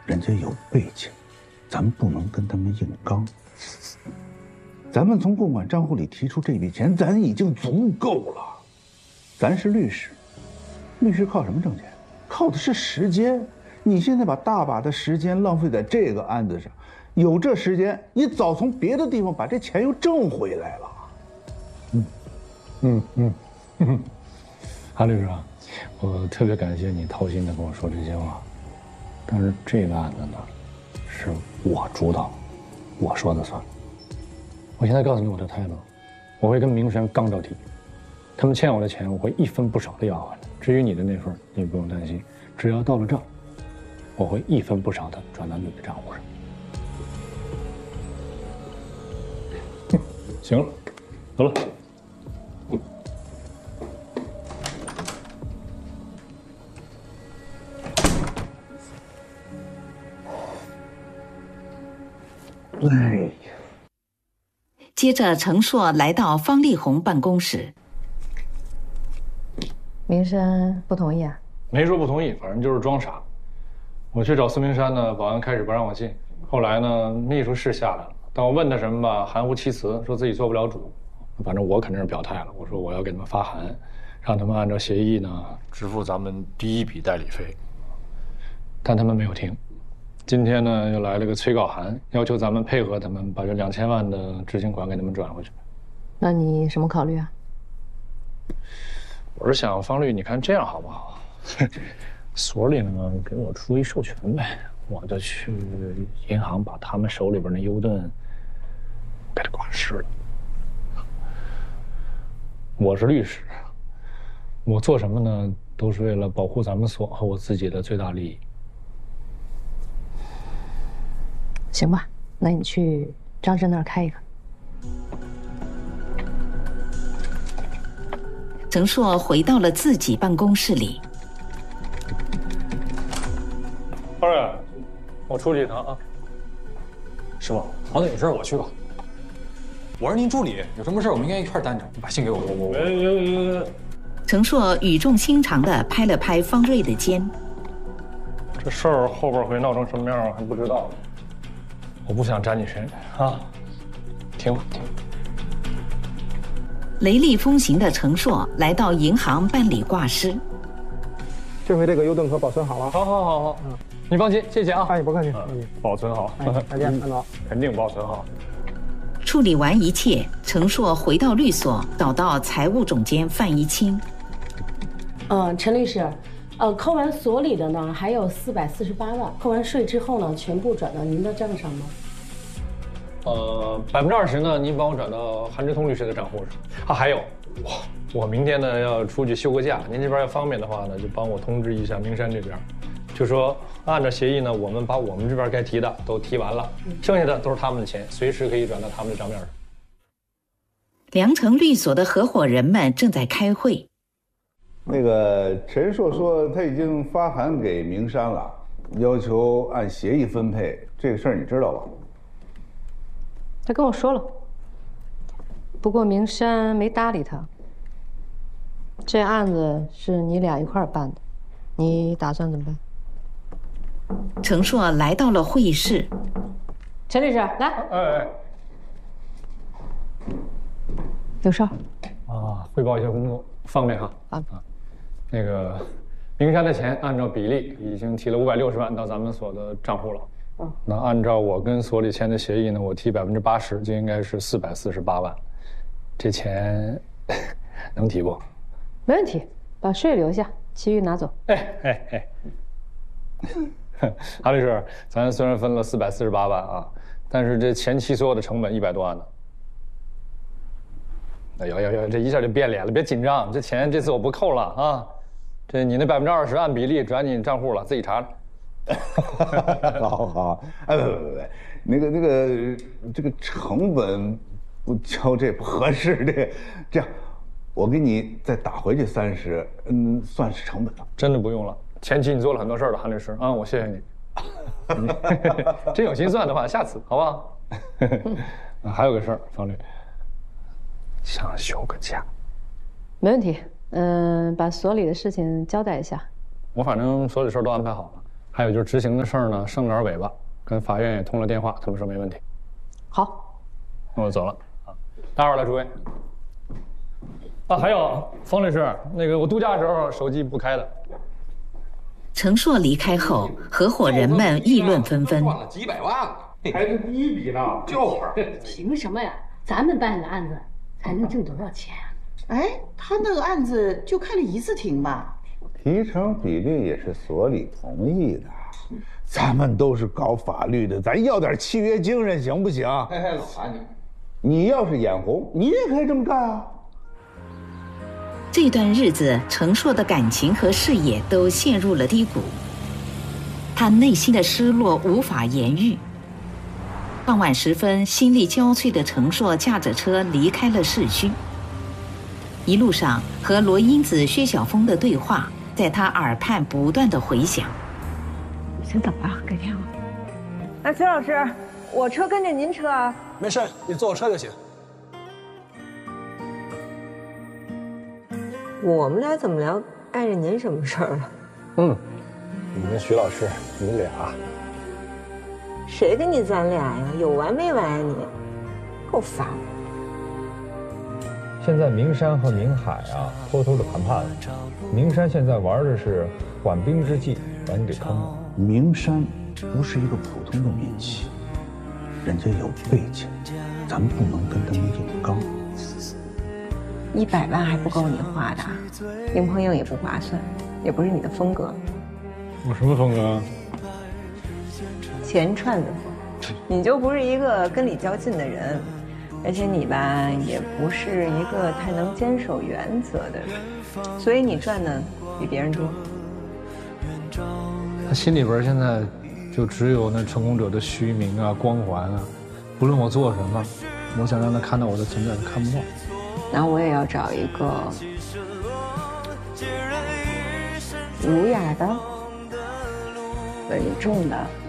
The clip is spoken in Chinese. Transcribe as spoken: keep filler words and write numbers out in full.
人家有背景，咱不能跟他们硬刚。咱们从共管账户里提出这笔钱，咱已经足够了。咱是律师，律师靠什么挣钱？靠的是时间。你现在把大把的时间浪费在这个案子上，有这时间，你早从别的地方把这钱又挣回来了。 嗯，嗯嗯嗯，韩律师啊，我特别感谢你掏心的跟我说这些话，但是这个案子呢，是我主导，我说的算。我现在告诉你我的态度，我会跟明山刚到底，他们欠我的钱，我会一分不少的要回来。至于你的那份，你不用担心，只要到了账，我会一分不少的转到你的账户上。行了，走了。 哎呀！ 接着，程硕来到方丽红办公室。 明山不同意啊？ 没说不同意，反正就是装傻。我去找孙明山呢，保安开始不让我进，后来呢，秘书是下来了，但我问他什么吧，含糊其辞，说自己做不了主。反正我肯定是表态了，我说我要给他们发函，让他们按照协议呢支付咱们第一笔代理费。但他们没有听。今天呢，又来了个催告函，要求咱们配合他们把这两千万的执行款给他们转回去。 那你什么考虑啊？ 我是想方律，你看这样好不好？所里呢给我出一授权呗，我就去银行把他们手里边那优盾给他挂失了。我是律师，我做什么呢，都是为了保护咱们所和我自己的最大利益。 行吧，那你去张震那儿开一个。 程硕回到了自己办公室里。 方律，我出去一趟啊。 师傅，好歹有事我去吧。我是您助理，有什么事我们应该一块担着。你把信给我，我我我。 别别别别！ 程硕语重心长地拍了拍方瑞的肩。 这事儿后边会闹成什么样，我还不知道。我不想沾你身啊！听吧，听吧。 雷厉风行的程硕来到银行办理挂失。 这回这个优盾可保存好了。 好，好，好，好，嗯，你放心，谢谢啊。 哎，不客气，不客气。 保存好。 哎，再见，安总。 肯定保存好。 处理完一切，程硕回到律所，找到财务总监范一清。 嗯，陈律师，呃，扣完所里的呢，还有四百四十八万，扣完税之后呢，全部转到您的账上吗？ 呃，百分之二十呢，您帮我转到韩志通律师的账户上。啊，还有，我我明天呢要出去休个假，您这边要方便的话呢，就帮我通知一下明山这边，就说按照协议呢，我们把我们这边该提的都提完了，剩下的都是他们的钱，随时可以转到他们的账面上。 良城律所的合伙人们正在开会。 那个陈硕说他已经发函给明山了，要求按协议分配，这个事儿你知道吧？ 他跟我说了，不过明山没搭理他。这案子是你俩一块儿办的，你打算怎么办？ 程硕来到了会议室。 陈律师，来。 哎哎， 有事儿啊，汇报一下工作，方便哈。 啊。 那个明山的钱按照比例已经提了五百六十万到咱们所的账户了。嗯，那按照我跟所里签的协议呢，我提百分之八十，就应该是四百四十八万。这钱能提不？ 没问题，把税留下，其余拿走。 哎哎哎，韩律师，咱虽然分了四百四十八万啊，但是这前期所有的成本一百多万呢。哎呦呦呦，这一下就变脸了，别紧张，这钱这次我不扣了啊。这你那百分之二十按比例转你账户了，自己查查。 好好，哎，不不不不，那个那个这个成本不交这不合适，这个这样，我给你再打回去三十，嗯，算是成本了。 真的不用了，前期你做了很多事儿了，韩律师啊，我谢谢你。真有心算的话，下次好不好？还有个事儿，方律，想休个假。 没问题，嗯，把所里的事情交代一下。 我反正所有的事儿都安排好了。 还有就是执行的事儿呢，剩点尾巴，跟法院也通了电话，他们说没问题。 好， 那我走了啊，待会儿来诸位。啊，还有方律师，那个我度假的时候手机不开的。 程硕离开后，合伙人们议论纷纷。 赚了几百万了， 还是第一笔呢， 就是凭什么呀？咱们办的案子才能挣多少钱啊？ 哎，他那个案子就开了一次庭吧？ 提成比例也是所里同意的。咱们都是搞法律的，咱要点契约精神行不行？ 嘿嘿，老韩你， 你要是眼红，你也可以这么干啊。 这段日子，程硕的感情和事业都陷入了低谷，他内心的失落无法言喻。傍晚时分，心力交瘁的程硕驾着车离开了市区。一路上和罗英子、薛晓峰的对话在他耳畔不断的回响。 先走了，改天了。哎，崔老师，我车跟着您车啊。 没事，你坐我车就行。 我们俩怎么聊碍着您什么事儿了？ 嗯，你跟徐老师，你俩。 谁跟你咱俩呀？有完没完呀你？够烦。 现在明山和明海啊，偷偷的谈判了。明山现在玩的是缓兵之计，把你给坑了。 明山不是一个普通的民企，人家有背景，咱们不能跟他们硬刚。 一百万还不够你花的，硬碰硬也不划算，也不是你的风格。 我什么风格？ 钱串子，你就不是一个跟理较劲的人，而且你吧也不是一个太能坚守原则的人，所以你赚的比别人多。 他心里边现在就只有那成功者的虚名啊、光环啊，不论我做什么，我想让他看到我的存在，他看不到。 然后我也要找一个儒雅的、稳重的。